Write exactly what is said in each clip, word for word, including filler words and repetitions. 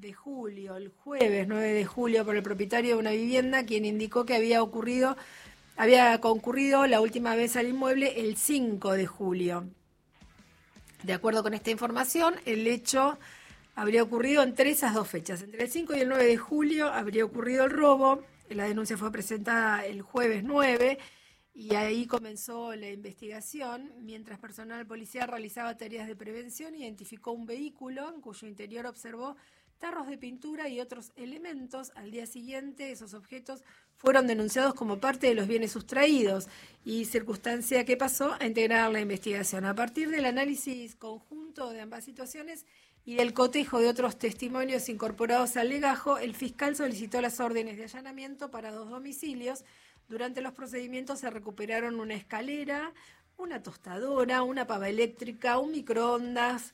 de julio, el jueves nueve de julio, por el propietario de una vivienda, quien indicó que había ocurrido, había concurrido la última vez al inmueble el cinco de julio. De acuerdo con esta información, el hecho habría ocurrido entre esas dos fechas. Entre el cinco y el nueve de julio habría ocurrido el robo. La denuncia fue presentada el jueves nueve y ahí comenzó la investigación. Mientras personal policial realizaba tareas de prevención, identificó un vehículo en cuyo interior observó tarros de pintura y otros elementos. Al día siguiente, esos objetos fueron denunciados como parte de los bienes sustraídos y circunstancia que pasó a integrar la investigación. A partir del análisis conjunto de ambas situaciones y del cotejo de otros testimonios incorporados al legajo, el fiscal solicitó las órdenes de allanamiento para dos domicilios. Durante los procedimientos se recuperaron una escalera, una tostadora, una pava eléctrica, un microondas,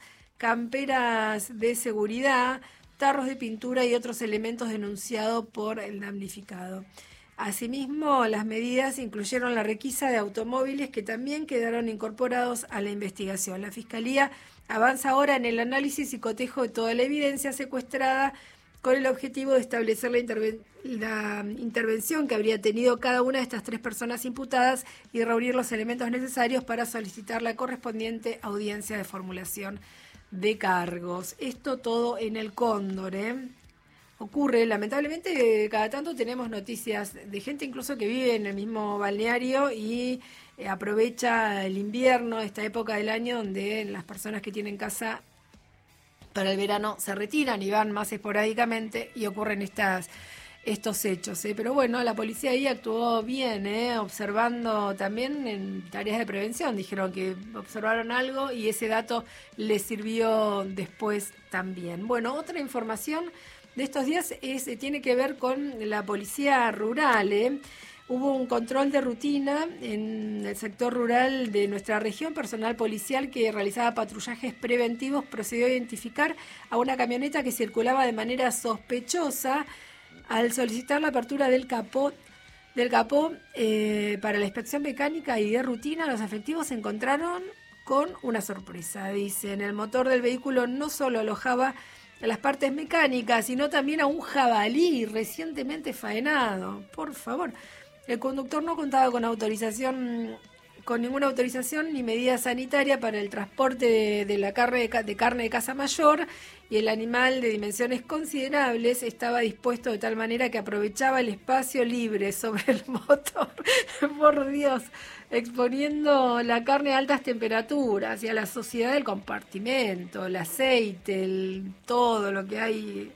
camperas de seguridad, tarros de pintura y otros elementos denunciados por el damnificado. Asimismo, las medidas incluyeron la requisa de automóviles que también quedaron incorporados a la investigación. La Fiscalía avanza ahora en el análisis y cotejo de toda la evidencia secuestrada con el objetivo de establecer la, interven- la intervención que habría tenido cada una de estas tres personas imputadas y reunir los elementos necesarios para solicitar la correspondiente audiencia de formulación de cargos. Esto todo en el Cóndor, ¿eh? Ocurre, lamentablemente, cada tanto tenemos noticias de gente incluso que vive en el mismo balneario y eh, aprovecha el invierno, esta época del año donde las personas que tienen casa para el verano se retiran y van más esporádicamente y ocurren estas estos hechos, ¿eh? Pero bueno, la policía ahí actuó bien, ¿eh? Observando también en tareas de prevención, dijeron que observaron algo y ese dato les sirvió después también. Bueno, otra información de estos días es, tiene que ver con la policía rural, ¿eh? Hubo un control de rutina en el sector rural de nuestra región. Personal policial que realizaba patrullajes preventivos procedió a identificar a una camioneta que circulaba de manera sospechosa. Al solicitar la apertura del capó, del capó eh, para la inspección mecánica y de rutina, los efectivos se encontraron con una sorpresa. Dicen, el motor del vehículo no solo alojaba las partes mecánicas, sino también a un jabalí recientemente faenado. Por favor, el conductor no contaba con autorización, con ninguna autorización ni medida sanitaria para el transporte de, de la carne de, de carne de caza mayor, y el animal de dimensiones considerables estaba dispuesto de tal manera que aprovechaba el espacio libre sobre el motor, por Dios, exponiendo la carne a altas temperaturas y a la suciedad del compartimento, el aceite, el, todo lo que hay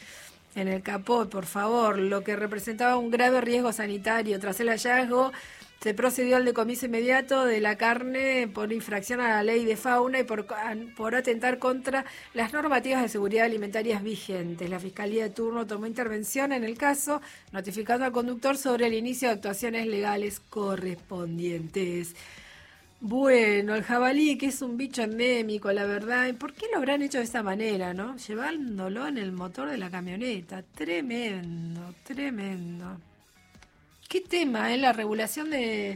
en el capó, por favor, lo que representaba un grave riesgo sanitario. Tras el hallazgo, se procedió al decomiso inmediato de la carne por infracción a la ley de fauna y por, por atentar contra las normativas de seguridad alimentarias vigentes. La Fiscalía de turno tomó intervención en el caso, notificando al conductor sobre el inicio de actuaciones legales correspondientes. Bueno, el jabalí, que es un bicho endémico, la verdad, ¿por qué lo habrán hecho de esta manera, no? Llevándolo en el motor de la camioneta. Tremendo, tremendo. ¿Qué tema, eh? La regulación de,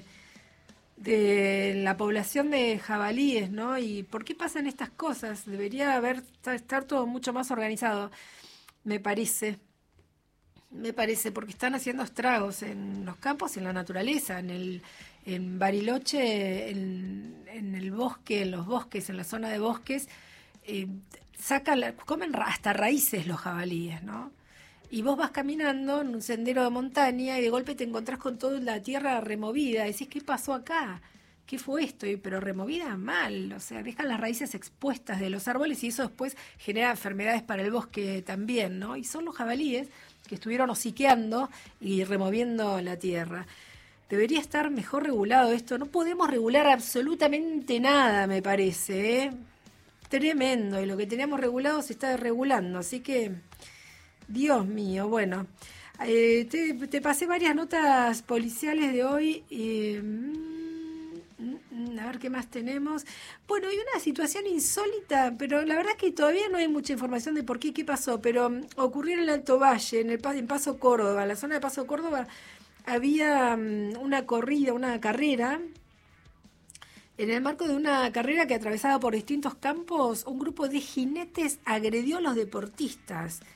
de la población de jabalíes, ¿no? ¿Y por qué pasan estas cosas? Debería haber estar todo mucho más organizado, me parece. Me parece, porque están haciendo estragos en los campos y en la naturaleza, en el en Bariloche, en, en el bosque, en los bosques, en la zona de bosques, eh, sacan la, comen hasta raíces los jabalíes, ¿no? Y vos vas caminando en un sendero de montaña y de golpe te encontrás con toda la tierra removida. Decís, ¿qué pasó acá? ¿Qué fue esto? Y, pero removida mal, o sea, dejan las raíces expuestas de los árboles y eso después genera enfermedades para el bosque también, ¿no? Y son los jabalíes que estuvieron hociqueando y removiendo la tierra. Debería estar mejor regulado esto. No podemos regular absolutamente nada, me parece, ¿eh? Tremendo. Y lo que teníamos regulado se está desregulando. Así que, Dios mío, bueno. Eh, te, te pasé varias notas policiales de hoy. Eh, a ver qué más tenemos. Bueno, hay una situación insólita, pero la verdad es que todavía no hay mucha información de por qué, qué pasó. Pero um, ocurrió en el Alto Valle, en, el, en Paso Córdoba, en la zona de Paso Córdoba. Había um, una corrida, una carrera. En el marco de una carrera que atravesaba por distintos campos, un grupo de jinetes agredió a los deportistas